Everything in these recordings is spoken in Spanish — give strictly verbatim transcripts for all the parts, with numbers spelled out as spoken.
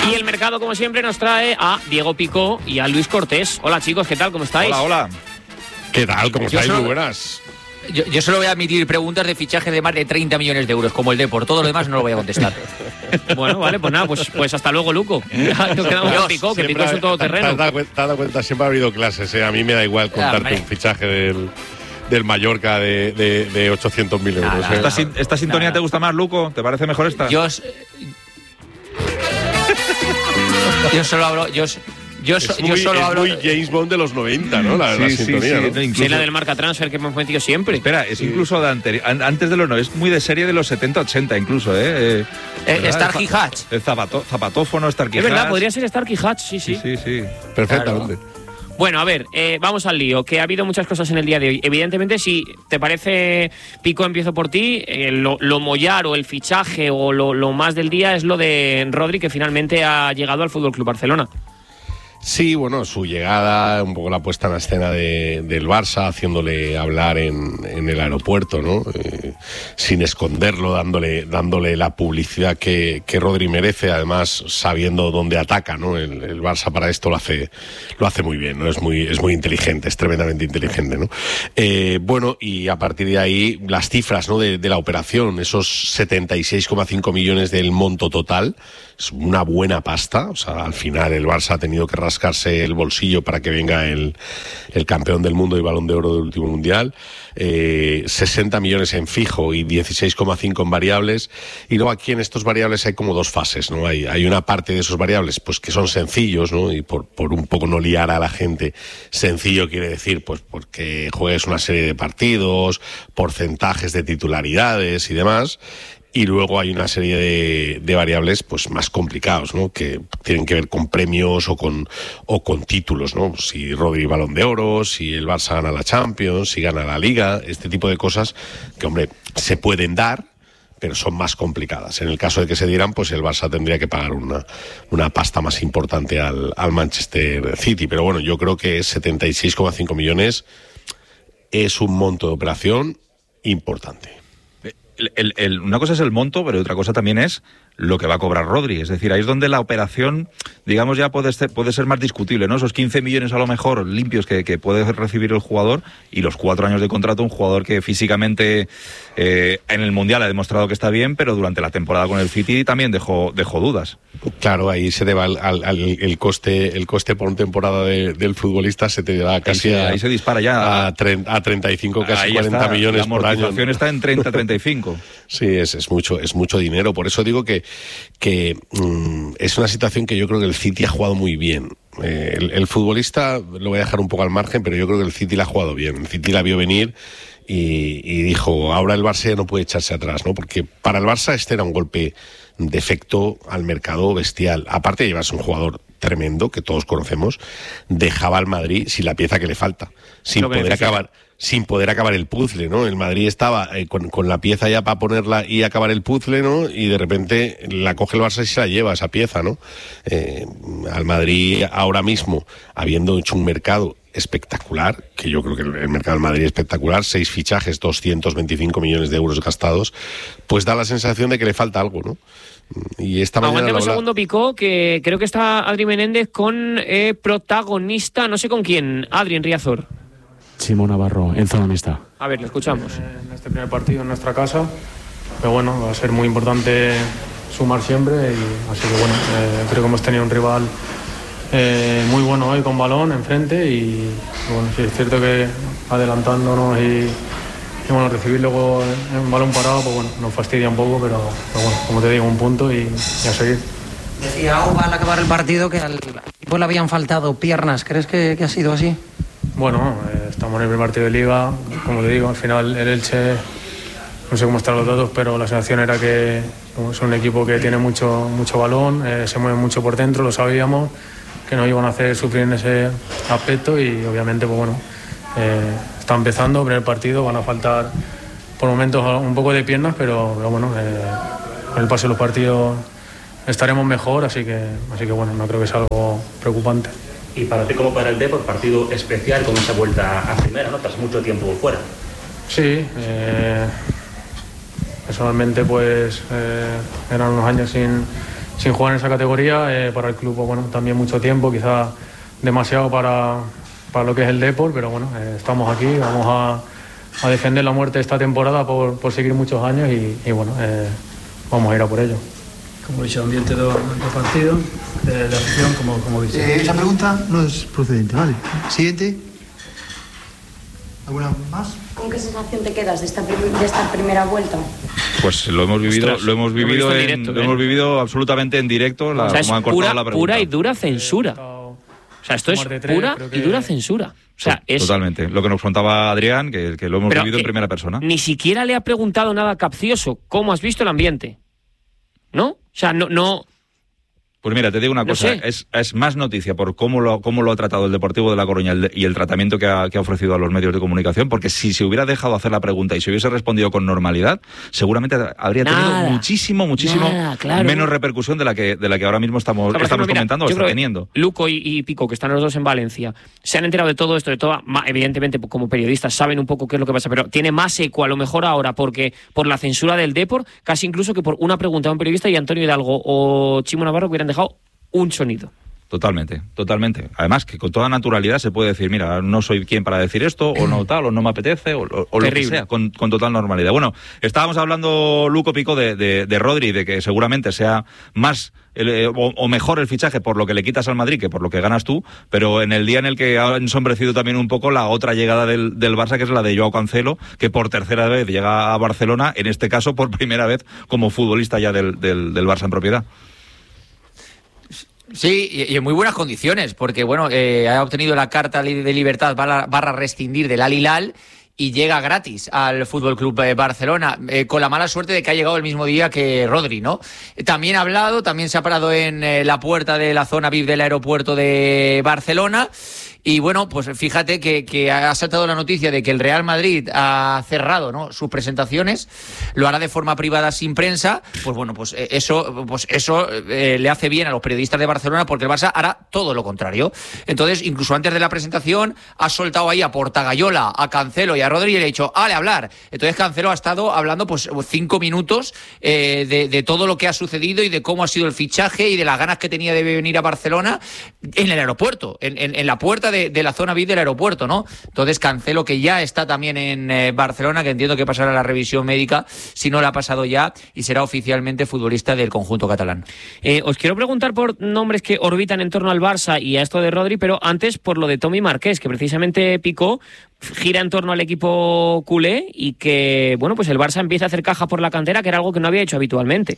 Y el mercado, como siempre, nos trae a Diego Picó y a Luis Cortés. Hola, chicos, ¿qué tal? ¿Cómo estáis? Hola, hola. ¿Qué tal? ¿Cómo estáis? Solo, Muy buenas. Yo, yo solo voy a admitir preguntas de fichaje de más de treinta millones de euros, como el Depor. Todo lo demás no lo voy a contestar. Bueno, vale, pues nada, pues, pues hasta luego, Luco. Nos quedamos con Picó, que Picó es un todoterreno. ¿Te has dado cuenta, te has dado cuenta? Siempre ha habido clases, ¿eh? A mí me da igual contarte un fichaje del, del Mallorca de, de, de ochocientos mil euros. Nada, ¿eh? ¿Esta, sin, ¿Esta sintonía nada. te gusta más, Luco? ¿Te parece mejor esta? Yo... Yo solo hablo... Yo, Yo, so, es muy, yo solo es hablo. muy James Bond de los noventa, ¿no? La, sí, la sí, sintonía, sí, ¿no? no, incluso, es la del marca transfer que hemos metido siempre. Espera, es sí. incluso de anteri- antes de los noventa, es muy de serie de los setenta ochenta incluso, ¿eh? eh Starkey Hatch. El zapato, zapatófono, Starkey Hatch. Es verdad, Hatch. podría ser Starkey Hatch, sí, sí. Sí, sí, sí. Perfectamente. Claro. Bueno, a ver, eh, vamos al lío, que ha habido muchas cosas en el día de hoy. Evidentemente, si te parece, Pico, empiezo por ti, eh, lo, lo mollar o el fichaje o lo, lo más del día es lo de Rodri, que finalmente ha llegado al F C Barcelona. Sí, bueno, su llegada, un poco la puesta en la escena de, del Barça, haciéndole hablar en, en el aeropuerto, ¿no? Eh, sin esconderlo, dándole, dándole la publicidad que, que Rodri merece, además sabiendo dónde ataca, ¿no? El, el Barça para esto lo hace, lo hace muy bien, ¿no? Es muy, es muy inteligente, es tremendamente inteligente, ¿no? Eh, bueno, y a partir de ahí, las cifras, ¿no? De, de la operación, esos setenta y seis coma cinco millones del monto total, es una buena pasta, o sea, al final el Barça ha tenido que rascarse el bolsillo para que venga el, el campeón del mundo y Balón de Oro del último mundial, eh, sesenta millones en fijo y dieciséis coma cinco en variables, y luego aquí en estos variables hay como dos fases, ¿no? Hay, hay una parte de esos variables pues que son sencillos, ¿no? Y por, por un poco no liar a la gente, sencillo quiere decir pues porque juegues una serie de partidos, porcentajes de titularidades y demás. Y luego hay una serie de, de variables pues más complicados, ¿no? Que tienen que ver con premios o con o con títulos, ¿no? Si Rodri Balón de Oro, si el Barça gana la Champions, si gana la Liga, este tipo de cosas que, hombre, se pueden dar, pero son más complicadas. En el caso de que se dieran, pues el Barça tendría que pagar una, una pasta más importante al, al Manchester City. Pero bueno, yo creo que setenta y seis coma cinco millones es un monto de operación importante. El, el, el, una cosa es el monto, pero otra cosa también es lo que va a cobrar Rodri. Es decir, ahí es donde la operación, digamos, ya puede ser, puede ser más discutible, ¿no? Esos quince millones a lo mejor limpios que, que puede recibir el jugador y los cuatro años de contrato, un jugador que físicamente eh, en el Mundial ha demostrado que está bien, pero durante la temporada con el City también dejó, dejó dudas. Claro, ahí se te va al, al, al, el coste el coste por temporada de, del futbolista, se te da casi ahí se, a, ahí se dispara ya a, tre, a treinta y cinco, casi ahí cuarenta está, millones por año. La amortización está en treinta, treinta y cinco. Sí, es, es mucho es mucho dinero. Por eso digo que, que mmm, es una situación que yo creo que el City ha jugado muy bien. Eh, el, el futbolista lo voy a dejar un poco al margen, pero yo creo que el City la ha jugado bien. El City la vio venir y, y dijo, ahora el Barça ya no puede echarse atrás, ¿no? Porque para el Barça este era un golpe de efecto al mercado bestial. Aparte de llevarse un jugador tremendo, que todos conocemos, dejaba al Madrid sin la pieza que le falta, sin poder acabar sin poder acabar el puzzle, ¿no? El Madrid estaba eh, con, con la pieza ya para ponerla y acabar el puzzle, ¿no? Y de repente la coge el Barça y se la lleva esa pieza, ¿no? Eh, al Madrid ahora mismo, habiendo hecho un mercado espectacular, que yo creo que el mercado del Madrid es espectacular, seis fichajes, doscientos veinticinco millones de euros gastados, pues da la sensación de que le falta algo, ¿no? Y esta mañana Aguántame un habla... segundo, Pico, que creo que está Adri Menéndez con eh, protagonista, no sé con quién, Adri en Riazor. Simón Navarro, en zona mixta. A ver, lo escuchamos. En este primer partido en nuestra casa, pero bueno, va a ser muy importante sumar siempre, y así que bueno, eh, creo que hemos tenido un rival eh, muy bueno hoy con balón enfrente, y bueno, sí es cierto que adelantándonos y, y bueno, recibir luego un balón parado, pues bueno, nos fastidia un poco, pero, pero bueno, como te digo, un punto y, y a seguir. Decía Auba al acabar el partido que al equipo le habían faltado piernas. ¿Crees que, que ha sido así? Bueno, eh, estamos en el primer partido de Liga, como te digo, al final el Elche, no sé cómo están los datos, pero la sensación era que es un equipo que tiene mucho, mucho balón, eh, se mueve mucho por dentro, lo sabíamos, que nos iban a hacer sufrir en ese aspecto, y obviamente, pues bueno, eh, está empezando, primer partido, van a faltar por momentos un poco de piernas, pero, pero bueno, eh, con el paso de los partidos estaremos mejor, así que, así que bueno, no creo que sea algo preocupante. Y para ti, como para el Depor, partido especial con esa vuelta a primera, ¿no? Tras mucho tiempo fuera. Sí, eh, personalmente pues eh, eran unos años sin, sin jugar en esa categoría. Eh, para el club, pues, bueno, también mucho tiempo, quizás demasiado para, para lo que es el Depor, pero bueno, eh, estamos aquí, vamos a, a defender la muerte esta temporada por, por seguir muchos años y, y bueno, eh, vamos a ir a por ello. Como dice, ambiente de, de partido, de, de afición, como, como dice. Eh, esa pregunta no es procedente, ¿vale? Siguiente. ¿Alguna más? ¿Con qué sensación te quedas de esta, prim- de esta primera vuelta? Pues lo hemos vivido, Ostras, lo hemos vivido, lo he en, visto en directo, lo ¿eh? hemos vivido absolutamente en directo. La, O sea, es como han cortado pura, la pregunta. pura y dura censura. O sea, esto es Tomar de tres, pura creo que- y dura censura. O sea, es Totalmente. Lo que nos contaba Adrián, que, que lo hemos Pero vivido en que primera persona. ni siquiera le ha preguntado nada capcioso. ¿Cómo has visto el ambiente? ¿No? O sea, no, no. Pues mira, te digo una No cosa, sé. es, es más noticia por cómo lo, cómo lo ha tratado el Deportivo de La Coruña el de- y el tratamiento que ha, que ha ofrecido a los medios de comunicación, porque si se hubiera dejado hacer la pregunta y se hubiese respondido con normalidad, seguramente habría Nada. tenido muchísimo, muchísimo Nada, claro. menos repercusión de la que de la que ahora mismo estamos, O sea, por estamos ejemplo, mira, comentando o yo está creo que teniendo. Luco y, y Pico, que están los dos en Valencia, se han enterado de todo esto, de todo, ma- evidentemente como periodistas saben un poco qué es lo que pasa, pero tiene más eco a lo mejor ahora porque por la censura del Depor, casi incluso que por una pregunta de un periodista y Antonio Hidalgo o Chimo Navarro que hubieran dejado un sonido. Totalmente, totalmente. Además, que con toda naturalidad se puede decir, mira, no soy quien para decir esto, o no tal, o no me apetece, o, o- o lo que Terrible. sea, con, con total normalidad. Bueno, estábamos hablando, Luco Pico, de, de, de Rodri, de que seguramente sea más el, eh, o, o mejor el fichaje por lo que le quitas al Madrid que por lo que ganas tú, pero en el día en el que ha ensombrecido también un poco la otra llegada del, del Barça, que es la de Joao Cancelo, que por tercera vez llega a Barcelona, en este caso por primera vez como futbolista ya del, del, del Barça en propiedad. Sí, y, y en muy buenas condiciones, porque bueno, eh, ha obtenido la carta li- de libertad barra, barra rescindir del Al Hilal y llega gratis al Fútbol Club Barcelona, eh, con la mala suerte de que ha llegado el mismo día que Rodri, ¿no? Eh, También ha hablado, también se ha parado en eh, la puerta de la zona V I P del aeropuerto de Barcelona. Y bueno, pues fíjate que, que ha saltado la noticia de que el Real Madrid ha cerrado, ¿no?, sus presentaciones, lo hará de forma privada sin prensa. Pues bueno, pues eh, eso, pues eso eh, le hace bien a los periodistas de Barcelona, porque el Barça hará todo lo contrario. Entonces, incluso antes de la presentación, ha soltado ahí a Portagayola, a Cancelo y a Rodri y le ha dicho, ¡ale, hablar! Entonces Cancelo ha estado hablando pues cinco minutos eh, de, de todo lo que ha sucedido y de cómo ha sido el fichaje y de las ganas que tenía de venir a Barcelona en el aeropuerto, en, en, en la puerta de, de la zona V I P del aeropuerto, ¿no? Entonces Cancelo, que ya está también en eh, Barcelona, que entiendo que pasará la revisión médica, si no la ha pasado ya, y será oficialmente futbolista del conjunto catalán. Eh, os quiero preguntar por nombres que orbitan en torno al Barça y a esto de Rodri, pero antes por lo de Tommy Marqués, que precisamente Pico gira en torno al equipo culé y que, bueno, pues el Barça empieza a hacer caja por la cantera, que era algo que no había hecho habitualmente.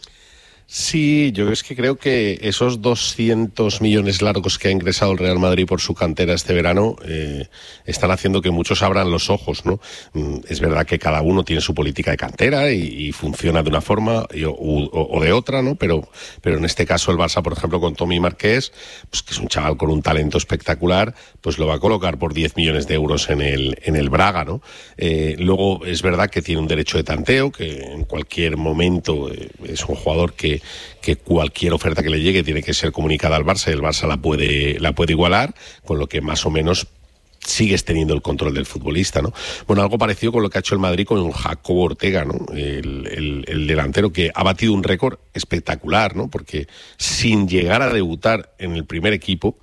Sí, yo es que creo que esos doscientos millones largos que ha ingresado el Real Madrid por su cantera este verano eh, están haciendo que muchos abran los ojos, ¿no? Mm, Es verdad que cada uno tiene su política de cantera y, y funciona de una forma y, o, o, o de otra, ¿no? Pero, pero en este caso el Barça, por ejemplo, con Tommy Marqués, pues que es un chaval con un talento espectacular, pues lo va a colocar por diez millones de euros en el, en el Braga, ¿no? Eh, luego es verdad que tiene un derecho de tanteo, que en cualquier momento eh, es un jugador que que cualquier oferta que le llegue tiene que ser comunicada al Barça y el Barça la puede, la puede igualar, con lo que más o menos sigues teniendo el control del futbolista, ¿no? Bueno, algo parecido con lo que ha hecho el Madrid con Jacobo Ortega, ¿no? El, el, el delantero que ha batido un récord espectacular, ¿no? Porque sin llegar a debutar en el primer equipo,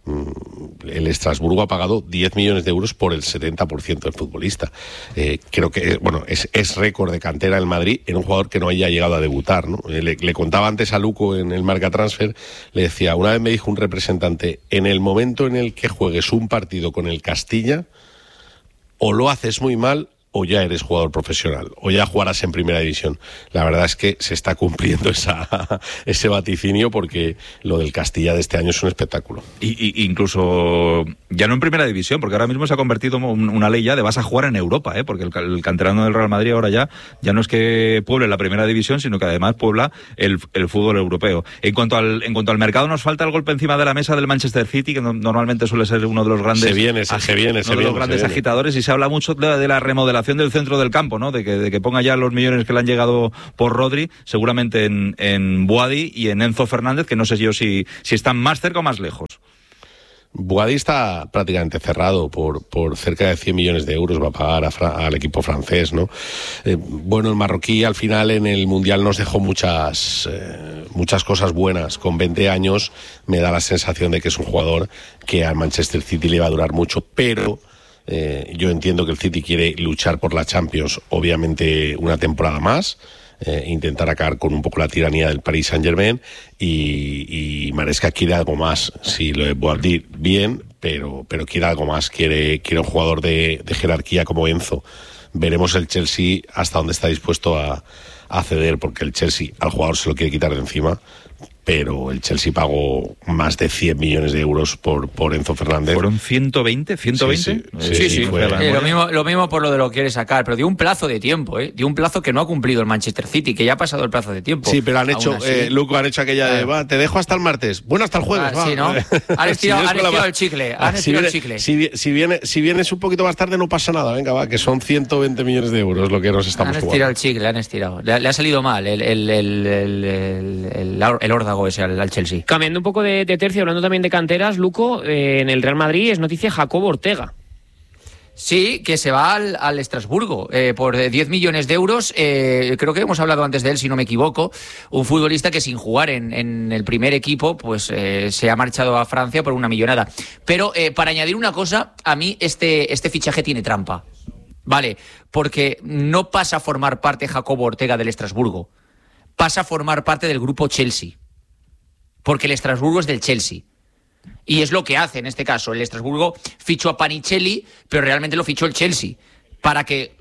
el Estrasburgo ha pagado diez millones de euros por el setenta por ciento del futbolista. Eh, creo que, bueno, es, es récord de cantera el Madrid en un jugador que no haya llegado a debutar, ¿no? Eh, le, le contaba antes a Luco en el Marca Transfer, le decía, una vez me dijo un representante, en el momento en el que juegues un partido con el Castilla, o lo haces muy mal, o ya eres jugador profesional, o ya jugarás en primera división. La verdad es que se está cumpliendo esa, ese vaticinio, porque lo del Castilla de este año es un espectáculo. Y, y incluso ya no en primera división, porque ahora mismo se ha convertido en una ley ya de vas a jugar en Europa, ¿eh? Porque el, el canterano del Real Madrid ahora ya, ya no es que pueble la primera división, sino que además puebla el, el fútbol europeo. En cuanto al en cuanto al mercado, nos falta el golpe encima de la mesa del Manchester City, que no, normalmente suele ser uno de los grandes, se viene, se, se viene, uno se de viene, los grandes se viene. agitadores, y se habla mucho de, de la remodelación del centro del campo, ¿no? De que, de que ponga ya los millones que le han llegado por Rodri, seguramente en, en Boadi y en Enzo Fernández, que no sé yo si, si están más cerca o más lejos. Boadi está prácticamente cerrado por, por cerca de cien millones de euros, va a pagar a Fra- al equipo francés, ¿no? Eh, bueno, el marroquí al final en el Mundial nos dejó muchas, eh, muchas cosas buenas. Con veinte años me da la sensación de que es un jugador que al Manchester City le va a durar mucho, pero eh, yo entiendo que el City quiere luchar por la Champions, obviamente una temporada más. Eh, intentar acabar con un poco la tiranía del Paris Saint-Germain y, y Maresca quiere algo más. Si lo de Boadi bien, pero, pero quiere algo más, quiere, quiere un jugador de, de jerarquía como Enzo. Veremos el Chelsea hasta dónde está dispuesto a, a ceder, porque el Chelsea al jugador se lo quiere quitar de encima, pero el Chelsea pagó más de cien millones de euros por, por Enzo Fernández. ¿Fueron ciento veinte? ¿ciento veinte? Sí, sí, Sí, sí. fue Eh, lo, mismo, lo mismo por lo de lo que quiere sacar, pero dio un plazo de tiempo, ¿eh? Dio un plazo que no ha cumplido el Manchester City, que ya ha pasado el plazo de tiempo. Sí, pero han hecho, Aún así. eh, Luco, han hecho aquella de, va, te dejo hasta el martes. Bueno, hasta el jueves, Ah, va. sí, ¿no? Han estirado, han estirado el chicle, han si estirado viene, el chicle. Si, vi- si, viene, si vienes un poquito más tarde no pasa nada, venga, va, que son ciento veinte millones de euros lo que nos estamos Han jugando. estirado el chicle, han estirado. Le, le ha salido mal el, el, el, el, el, el, el órdago ese al, al Chelsea. Cambiando un poco de, de tercio, hablando también de canteras, Luco, eh, en el Real Madrid es noticia Jacobo Ortega. Sí, que se va al, al Estrasburgo eh, por diez millones de euros. Eh, creo que hemos hablado antes de él, si no me equivoco. Un futbolista que sin jugar en, en el primer equipo, pues eh, se ha marchado a Francia por una millonada. Pero eh, para añadir una cosa, a mí este, este fichaje tiene trampa. Vale, porque no pasa a formar parte Jacobo Ortega del Estrasburgo. Pasa a formar parte del grupo Chelsea. Porque el Estrasburgo es del Chelsea. Y es lo que hace en este caso. El Estrasburgo fichó a Panicelli, pero realmente lo fichó el Chelsea. Para que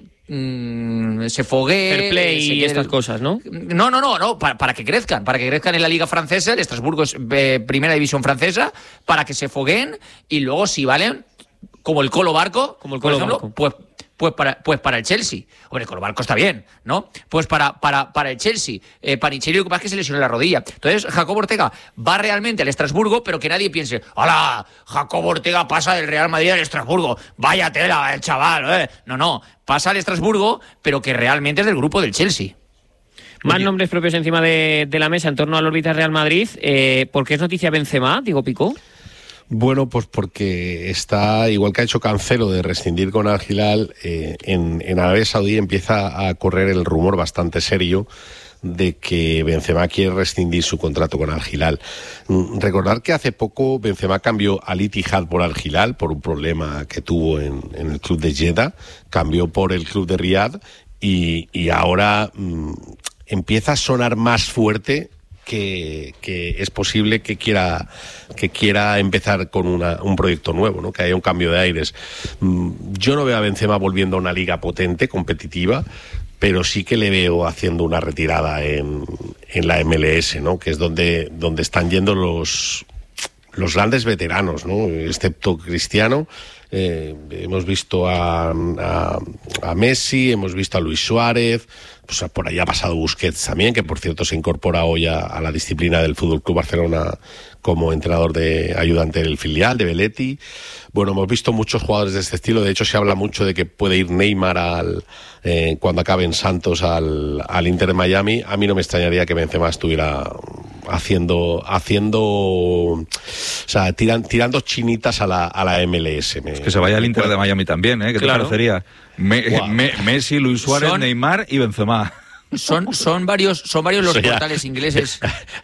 mmm, se foguee. Fair play se y quede- estas cosas, ¿no? No, no, no, no para, para que crezcan. Para que crezcan en la Liga Francesa. El Estrasburgo es eh, primera división francesa. Para que se fogueen y luego, si valen, como el Colo Barco, Como el por Colo ejemplo, Barco. pues. Pues para, pues para el Chelsea. Hombre, el Colo Barco está bien, ¿no? Pues para, para, para el Chelsea. Eh, Panicelli lo que pasa es que se lesionó la rodilla. Entonces, Jacobo Ortega va realmente al Estrasburgo, pero que nadie piense, ¡hala! Jacobo Ortega pasa del Real Madrid al Estrasburgo. Vaya tela, el chaval, ¿eh? No, no. Pasa al Estrasburgo, pero que realmente es del grupo del Chelsea. Más nombres propios encima de, de la mesa en torno al órbita Real Madrid. Eh, ¿Por qué es noticia Benzema, Diego Picó? Bueno, pues porque está, igual que ha hecho Cancelo de rescindir con Al Hilal, eh, en, en Arabia Saudí empieza a correr el rumor bastante serio de que Benzema quiere rescindir su contrato con Al Hilal. Mm, Recordar que hace poco Benzema cambió al Ittihad por Al Hilal por un problema que tuvo en, en el club de Jeddah, cambió por el club de Riyadh y, y ahora mm, empieza a sonar más fuerte que, que es posible que quiera que quiera empezar con una, un proyecto nuevo, ¿no? Que haya un cambio de aires. Mm, Yo no veo a Benzema volviendo a una liga potente, competitiva, pero sí que le veo haciendo una retirada en, en la M L S, ¿no? Que es donde, donde están yendo los, los grandes veteranos, ¿no? Excepto Cristiano. Eh, hemos visto a, a, a Messi, hemos visto a Luis Suárez, pues por ahí ha pasado Busquets también, que por cierto se incorpora hoy a, a la disciplina del Fútbol Club Barcelona como entrenador de ayudante del filial de Belletti. Bueno, hemos visto muchos jugadores de este estilo. De hecho, se habla mucho de que puede ir Neymar al eh, cuando acabe en Santos al, al Inter de Miami. A mí no me extrañaría que Benzema estuviera haciendo haciendo o sea, tiran, tirando chinitas a la, a la M L S. Me, Es que se vaya al Inter de Miami también, ¿eh? ¿Qué Claro. te parecería? Me- Guau. Me- Messi, Luis Suárez, Son- Neymar y Benzema. Son, son varios, son varios los O sea, portales ingleses.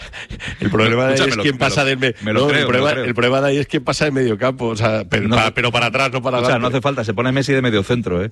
El problema de ahí Escucha, es me lo- quién me pasa lo- del me- me lo no, creo, el, me problema, lo creo. el problema de ahí es quién pasa del medio campo, o sea, pero, No, para, pero para atrás, no para O sea, adelante. no hace falta, se pone Messi de medio centro, ¿eh?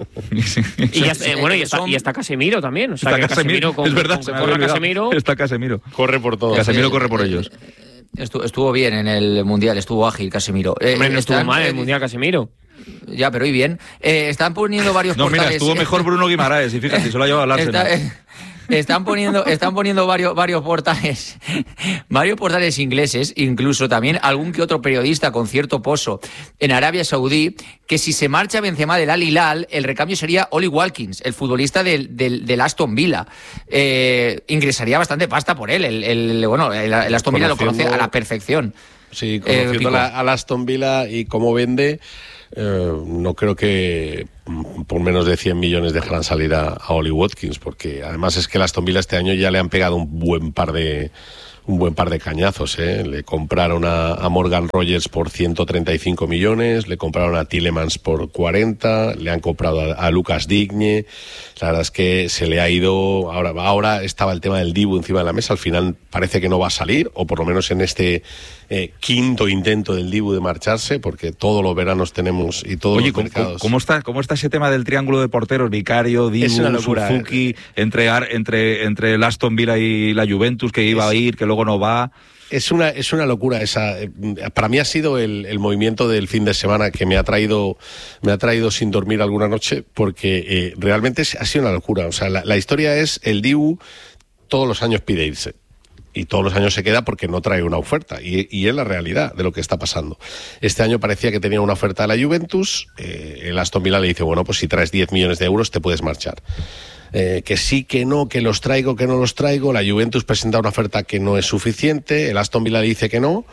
Y ya, eh, bueno, y está, Son- y está Casemiro también. O sea, Está que Casemiro, con, es verdad, con se que me había corra olvidado. Casemiro. Está Casemiro. Corre por todo. Casemiro Eh, corre por eh, ellos. Estuvo, estuvo bien en el Mundial, estuvo ágil Casemiro. Eh, Hombre, no estuvo están, mal eh, el Mundial Casemiro. Ya, pero hoy bien. Eh, están poniendo varios No, mira, portales. estuvo mejor Bruno Guimaraes y fíjate, se lo ha llevado al Está- Arsenal. eh, están poniendo, están poniendo varios, varios portales, varios portales ingleses, incluso también algún que otro periodista con cierto pozo en Arabia Saudí, que si se marcha Benzema del Al Hilal, el recambio sería Oli Watkins, el futbolista del, del, del Aston Villa. Eh, ingresaría bastante pasta por él. El, el- bueno, el, el Aston Villa lo conoce Conociendo- a la perfección. Sí, Eh, conociendo Pico. la- al Aston Villa y cómo vende, eh, no creo que mm, por menos de cien millones dejarán salir a, a Oli Watkins, porque además es que el Aston Villa este año ya le han pegado un buen par de un buen par de cañazos, ¿eh? Le compraron a, a Morgan Rogers por ciento treinta y cinco millones, le compraron a Tielemans por cuarenta, le han comprado a, a Lucas Digne. La verdad es que se le ha ido. Ahora, ahora estaba el tema del Dibu encima de la mesa, al final parece que no va a salir, o por lo menos en este eh, quinto intento del Dibu de marcharse, porque todos los veranos tenemos y todos Oye, los ¿cómo, mercados. ¿cómo está, ¿cómo está ese tema del triángulo de porteros? Vicario, Dibu, Es una locura, Suzuki, eh. entre, entre, entre el Aston Villa y la Juventus, que iba Es... a ir, que luego no va. Es una, es una locura esa. Para mí ha sido el, el movimiento del fin de semana que me ha traído, me ha traído sin dormir alguna noche, porque eh, realmente ha sido una locura. O sea, la, la historia es el Dibu todos los años pide irse. Y todos los años se queda porque no trae una oferta. Y, y es la realidad de lo que está pasando. Este año parecía que tenía una oferta de la Juventus. Eh, el Aston Villa le dice, bueno, pues si traes diez millones de euros te puedes marchar. Eh, que sí, que no, que los traigo, que no los traigo. La Juventus presenta una oferta que no es suficiente. El Aston Villa le dice que no.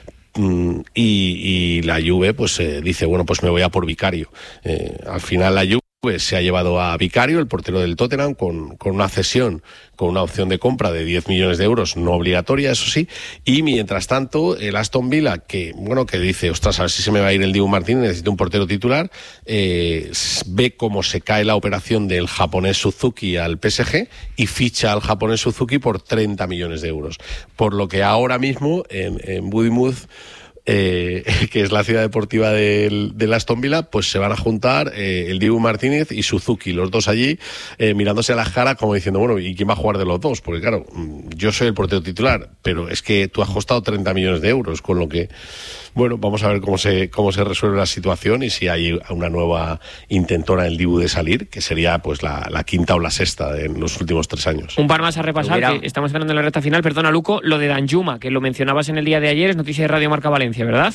Mm, y, y la Juve pues eh, dice, bueno, pues me voy a por Vicario. Eh, al final la Juve pues se ha llevado a Vicario, el portero del Tottenham, con, con una cesión, con una opción de compra de diez millones de euros, no obligatoria, eso sí, y mientras tanto, el Aston Villa, que bueno, que dice, ostras, a ver si se me va a ir el Dibu Martínez, necesito un portero titular, eh, ve cómo se cae la operación del japonés Suzuki al P S G y ficha al japonés Suzuki por treinta millones de euros. Por lo que ahora mismo, en, en Bournemouth, Eh, que es la ciudad deportiva del, del Aston Villa, pues se van a juntar eh, el Dibu Martínez y Suzuki, los dos allí eh, mirándose a la cara como diciendo, bueno, ¿y quién va a jugar de los dos? Porque claro, yo soy el portero titular, pero es que tú has costado treinta millones de euros, con lo que, bueno, vamos a ver cómo se cómo se resuelve la situación y si hay una nueva intentona del Dibu de salir, que sería pues la, la quinta o la sexta en los últimos tres años. Un par más a repasar, Mira. que estamos hablando en la recta final. Perdona, Luco, lo de Danjuma, que lo mencionabas en el día de ayer, es noticia de Radio Marca Valencia, ¿verdad?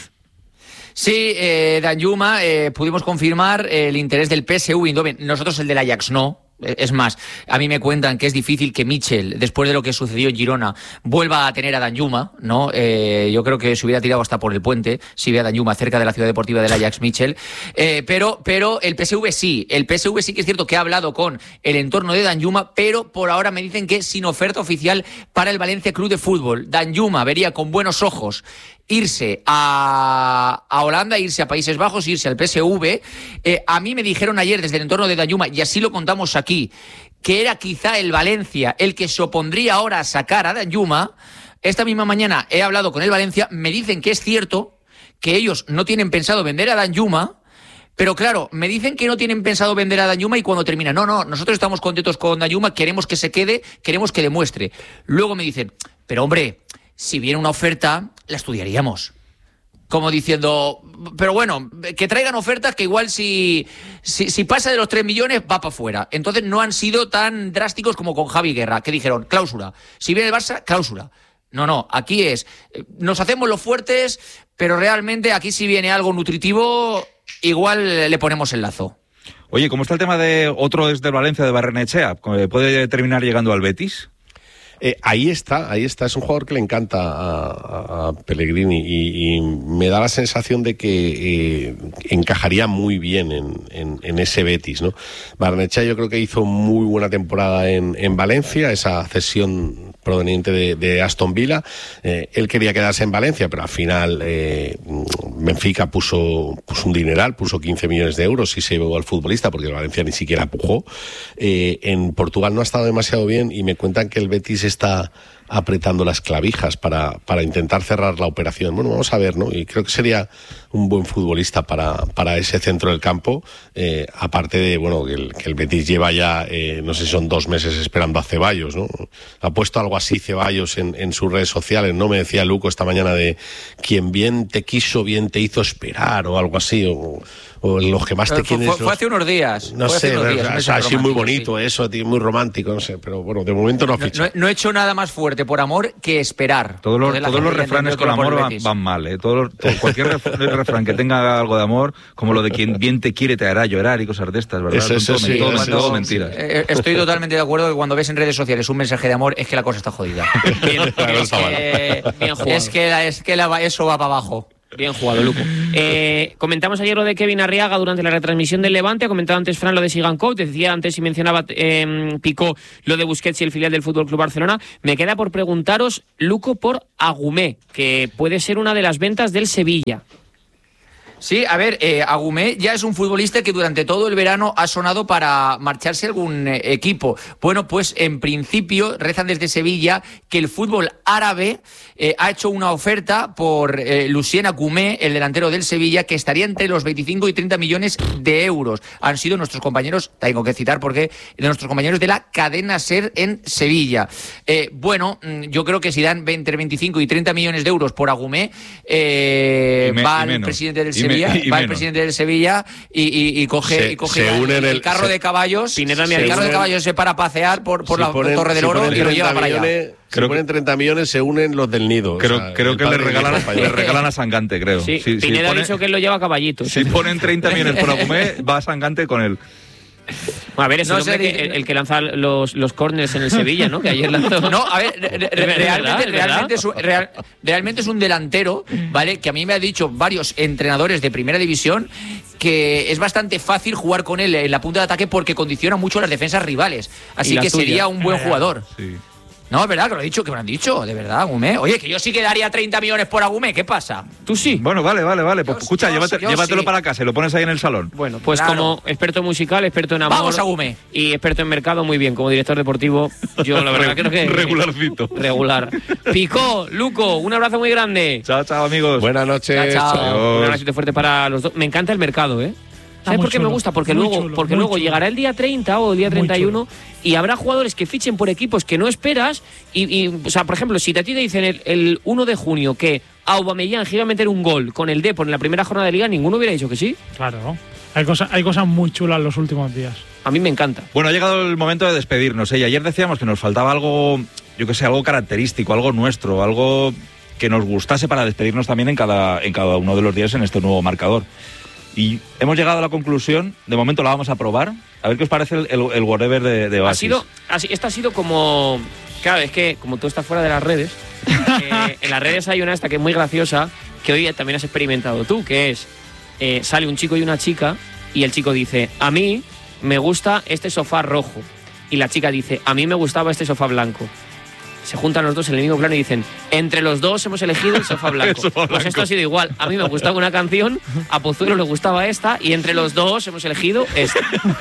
Sí, eh, Danjuma, eh, pudimos confirmar el interés del P S V Eindhoven. Nosotros el del Ajax no. Es más, a mí me cuentan que es difícil que Michel, después de lo que sucedió en Girona, vuelva a tener a Danjuma, ¿no? Eh, yo creo que se hubiera tirado hasta por el puente si ve a Danjuma cerca de la ciudad deportiva del Ajax Michel. Eh, pero, pero el P S V sí, el P S V sí que es cierto que ha hablado con el entorno de Danjuma, pero por ahora me dicen que sin oferta oficial para el Valencia Club de Fútbol. Danjuma vería con buenos ojos irse a, a Holanda, irse a Países Bajos, irse al P S V. Eh, a mí me dijeron ayer desde el entorno de Danjuma, y así lo contamos aquí, que era quizá el Valencia el que se opondría ahora a sacar a Danjuma. Esta misma mañana he hablado con el Valencia, me dicen que es cierto que ellos no tienen pensado vender a Danjuma, pero claro, me dicen que no tienen pensado vender a Danjuma y cuando termina, no, no, nosotros estamos contentos con Danjuma, queremos que se quede, queremos que demuestre. Luego me dicen, pero hombre, si viene una oferta, la estudiaríamos. Como diciendo, pero bueno, que traigan ofertas que igual si, si, si pasa de los tres millones va para afuera. Entonces no han sido tan drásticos como con Javi Guerra, que dijeron, cláusula. Si viene el Barça, cláusula. No, no, aquí es, nos hacemos los fuertes, pero realmente aquí si viene algo nutritivo, igual le ponemos el lazo. Oye, ¿cómo está el tema de otro desde Valencia, de Barrenechea? ¿Puede terminar llegando al Betis? Eh, ahí está, ahí está. Es un jugador que le encanta a, a Pellegrini y, y me da la sensación de que eh, encajaría muy bien en, en, en ese Betis, ¿no? Barrenechea yo creo que hizo muy buena temporada en, en Valencia, esa cesión proveniente de, de Aston Villa. Eh, él quería quedarse en Valencia, pero al final eh, Benfica puso, puso un dineral, puso quince millones de euros y se llevó al futbolista porque el Valencia ni siquiera pujó. Eh, en Portugal no ha estado demasiado bien y me cuentan que el Betis está apretando las clavijas para, para intentar cerrar la operación. Bueno, vamos a ver, ¿no? Y creo que sería un buen futbolista para, para ese centro del campo, eh, aparte de, bueno, que el, que el Betis lleva ya, eh, no sé si son dos meses esperando a Ceballos, ¿no? Ha puesto algo así Ceballos en, en sus redes sociales, ¿no? Me decía Luco esta mañana de quien bien te quiso, bien te hizo esperar, o algo así, o, o los que más te quieren. Fue, fue hace unos días. No fue sé, unos días, ha sido muy bonito, sí. Eso, tío, muy romántico, no sé, pero bueno, de momento no ha fichado. No, no he hecho nada más fuerte por amor que esperar. Todos los, todos los refranes con amor van, van mal, ¿eh? Todo, todo, cualquier refrán que tenga algo de amor, como lo de quien bien te quiere te hará llorar y cosas de estas, ¿verdad? Eso, eso, Son sí, todo, eso, todo eso, mentiras. Eh, estoy totalmente de acuerdo que cuando ves en redes sociales un mensaje de amor es que la cosa está jodida. Bien, es, que, es, que la, es que la, eso va para abajo. Bien jugado, Luco. Eh, comentamos ayer lo de Kevin Arriaga durante la retransmisión del Levante. Ha comentado antes Fran lo de Sigankov. Decía antes y mencionaba eh, Pico lo de Busquets y el filial del F C Barcelona. Me queda por preguntaros, Luco, por Agumé, que puede ser una de las ventas del Sevilla. Sí, a ver, eh, Agumé ya es un futbolista que durante todo el verano ha sonado para marcharse a algún eh, equipo. Bueno, pues en principio rezan desde Sevilla que el fútbol árabe eh, ha hecho una oferta por eh, Lucien Agumé, el delantero del Sevilla, que estaría entre los veinticinco y treinta millones de euros. Han sido nuestros compañeros, tengo que citar porque de nuestros compañeros de la cadena SER en Sevilla. Eh, bueno, yo creo que si dan entre veinticinco y treinta millones de euros por Agumé, eh, me, va el presidente del Sevilla. Sevilla, y va menos. el presidente del Sevilla y, y, y coge, se, y coge se el, el, el carro se, de caballos. Pineda, el carro unen, de caballos se para a pasear por, por si la ponen, Torre del si Oro y lo lleva para allá. Millones, creo si ponen treinta millones, se unen los del nido. Creo, o sea, creo que le regalan, le regalan a Sangante, creo. Sí, si, Pineda si pone, ha dicho que él lo lleva a caballitos. Si ponen treinta millones por Agumé, va a Sangante con él. A ver, es no el, hombre sé, que, el, el que lanza los, los corners en el Sevilla, ¿no? Que ayer lanzó. No, a ver, re, re, ¿Es realmente, verdad? realmente, es un, real, realmente es un delantero, ¿vale? Que a mí me ha dicho varios entrenadores de primera división que es bastante fácil jugar con él en la punta de ataque porque condiciona mucho las defensas rivales. Así que tuya. sería un buen jugador. Sí. No, es verdad que lo he dicho, que me lo han dicho, de verdad, Agumé. Oye, que yo sí que daría treinta millones por Agumé, ¿qué pasa? Tú sí. Bueno, vale, vale, vale. Pues Yo- escucha, yo- llévate- yo llévatelo sí. para casa y lo pones ahí en el salón. Bueno, pues Claro. como experto musical, experto en amor. Vamos, Agumé. Y experto en mercado, muy bien. Como director deportivo, yo la verdad creo que. Regularcito. Regular. Picó, Luco, un abrazo muy grande. Chao, chao, amigos. Buenas noches. Chao, chao. Adiós. Un abrazo fuerte para los dos. Me encanta el mercado, ¿eh? ¿Sabes muy por qué me chulo, gusta? Porque muy luego, chulo, porque muy luego chulo. llegará el día treinta o el día Muy treinta y uno y habrá jugadores que fichen por equipos que no esperas. Y, y, o sea, por ejemplo, si a ti te dicen el, el uno de junio que Aubameyang iba a meter un gol con el Depor en la primera jornada de Liga, ninguno hubiera dicho que sí. Claro. Hay, cosa, hay cosas muy chulas los últimos días. A mí me encanta. Bueno, ha llegado el momento de despedirnos. ¿eh? Y ayer decíamos que nos faltaba algo, yo que sé, algo característico, algo nuestro, algo que nos gustase para despedirnos también en cada, en cada uno de los días en este nuevo marcador. Y hemos llegado a la conclusión, de momento la vamos a probar, a ver qué os parece el, el, el whatever de, de Ha Oasis. sido, ha si- esto ha sido como. Claro, es que como tú estás fuera de las redes, eh, en las redes hay una esta que es muy graciosa, que hoy también has experimentado tú, que es, eh, sale un chico y una chica, y el chico dice, a mí me gusta este sofá rojo. Y la chica dice, a mí me gustaba este sofá blanco. Se juntan los dos en el mismo plano y dicen, entre los dos hemos elegido el sofá blanco. El sofá Pues blanco. esto ha sido igual. A mí me gustaba una canción, a Pozuelo le gustaba esta, y entre los dos hemos elegido esta.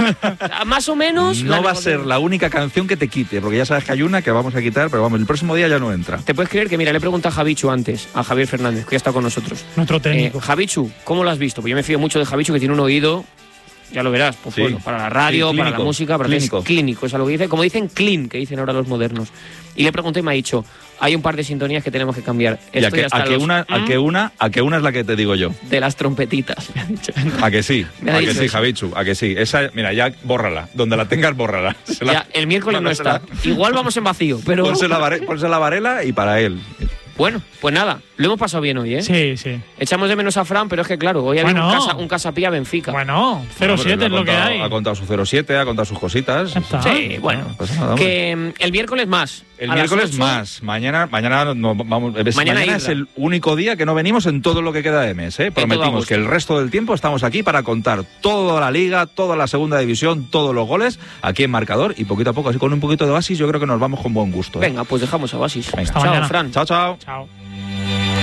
O sea, más o menos. No la va a negocia- ser la única canción que te quite, porque ya sabes que hay una que vamos a quitar, pero vamos, el próximo día ya no entra. ¿Te puedes creer que, mira, le pregunta a Javichu antes, a Javier Fernández, que ya está con nosotros? Nuestro Eh, técnico. Javichu, ¿cómo lo has visto? Pues yo me fío mucho de Javichu, que tiene un oído, ya lo verás, pues Sí. bueno, para la radio, Sí, para la clínico, música, para clínico. es clínico, es algo que dice, como dicen clean, que dicen ahora los modernos. Y le pregunté y me ha dicho, hay un par de sintonías que tenemos que cambiar. Y a Estoy que, hasta a, que los una, a mm que una, a que una es la que te digo yo. de las trompetitas, me ha dicho. A que sí, Me ha a que dicho sí, eso. Javichu, a que sí. Esa, mira, ya bórrala. Donde la tengas, bórrala. Se la- Ya, el miércoles no está. Igual vamos en vacío, pero... Ponse la, vare- ponse la varela y para él. Bueno, pues nada, lo hemos pasado bien hoy, ¿eh? Sí, sí. Echamos de menos a Fran, pero es que claro, hoy había Bueno. un, casa, un Casapía Benfica. Bueno, cero siete Bueno, es lo que ha contado- hay. Ha contado su cero siete, ha contado sus cositas. Ya está. Sí, bueno. No pasa nada, hombre. Que mm, el miércoles más. El A las miércoles ocho. más. Mañana, mañana, no, vamos, es, Mañana mañana es Isla. el único día que no venimos en todo lo que queda de mes. ¿eh? Prometimos agosto. que el resto del tiempo estamos aquí para contar toda la liga, toda la segunda división, todos los goles aquí en marcador y poquito a poco, así con un poquito de Oasis, yo creo que nos vamos con buen gusto. ¿eh? Venga, pues dejamos a Oasis. Venga. Chao, mañana. Fran. Chao, chao. Chao.